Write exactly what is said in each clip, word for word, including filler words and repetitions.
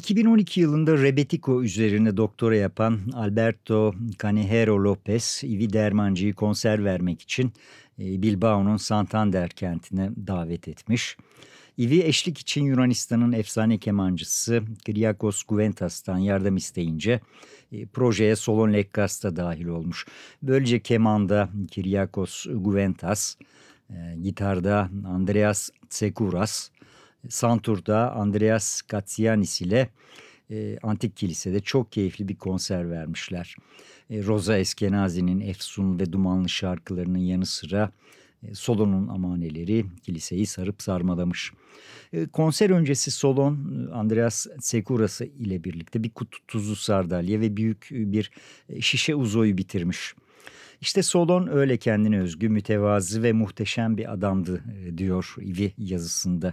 iki bin on iki yılında Rebetiko üzerine doktora yapan Alberto Canejero Lopez, İvi Dermancı'yı konser vermek için e, Bilbao'nun Santander kentine davet etmiş. İvi eşlik için Yunanistan'ın efsane kemancısı Kyriakos Gouventas'tan yardım isteyince e, projeye Solon Lekkas da dahil olmuş. Böylece kemanda Kyriakos Gouventas, e, gitarda Andreas Tsekouras, Santur'da Andreas Katsianis ile e, Antik Kilise'de çok keyifli bir konser vermişler. E, Roza Eskenazi'nin efsun ve dumanlı şarkılarının yanı sıra e, Solon'un amaneleri kiliseyi sarıp sarmalamış. E, konser öncesi Solon, Andreas Tsekouras'ı ile birlikte bir kutu tuzlu sardalya ve büyük bir e, şişe uzoyu bitirmiş. İşte Solon öyle kendine özgü, mütevazı ve muhteşem bir adamdı e, diyor İvi yazısında.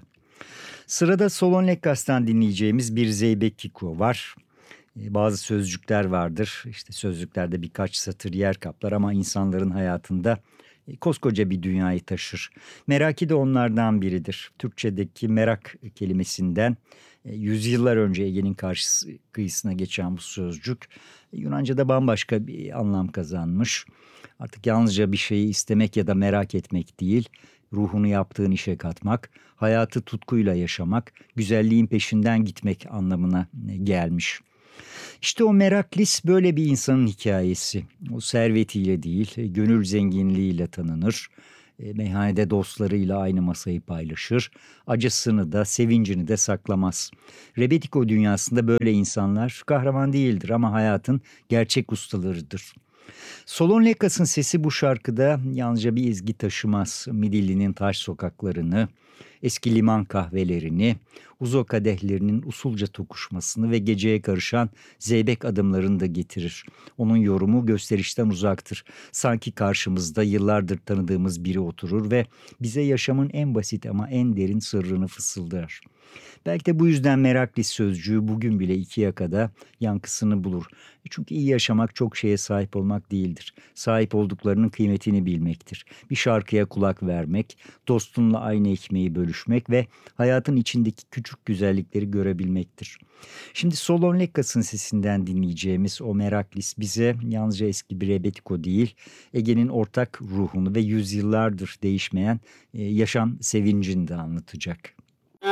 Sırada Solon Lekkas'tan dinleyeceğimiz bir Zeybek Kiko var. E, Bazı sözcükler vardır. İşte sözlüklerde birkaç satır yer kaplar ama insanların hayatında e, koskoca bir dünyayı taşır. Meraki de onlardan biridir. Türkçedeki merak kelimesinden e, yüzyıllar önce Ege'nin karşı kıyısına geçen bu sözcük e, Yunanca'da bambaşka bir anlam kazanmış. Artık yalnızca bir şeyi istemek ya da merak etmek değil, ruhunu yaptığın işe katmak, hayatı tutkuyla yaşamak, güzelliğin peşinden gitmek anlamına e, gelmiş. İşte o Meraklis böyle bir insanın hikayesi. O servetiyle değil, e, gönül zenginliğiyle tanınır. E, Meyhanede dostlarıyla aynı masayı paylaşır. Acısını da, sevincini de saklamaz. Rebetiko dünyasında böyle insanlar kahraman değildir ama hayatın gerçek ustalarıdır. Solon Lekkas'ın sesi bu şarkıda yalnızca bir ezgi taşımaz. Midilli'nin taş sokaklarını, eski liman kahvelerini, uzo kadehlerinin usulca tokuşmasını ve geceye karışan zeybek adımlarını da getirir. Onun yorumu gösterişten uzaktır. Sanki karşımızda yıllardır tanıdığımız biri oturur ve bize yaşamın en basit ama en derin sırrını fısıldar. Belki de bu yüzden Meraklis sözcüğü bugün bile iki yakada yankısını bulur. Çünkü iyi yaşamak çok şeye sahip olmak değildir. Sahip olduklarının kıymetini bilmektir. Bir şarkıya kulak vermek, dostunla aynı ekmeği bölüşmek ve hayatın içindeki küçük güzellikleri görebilmektir. Şimdi Solon Lekkas'ın sesinden dinleyeceğimiz o Meraklis bize yalnızca eski bir rebetiko değil, Ege'nin ortak ruhunu ve yüzyıllardır değişmeyen e, yaşam sevincini de anlatacak.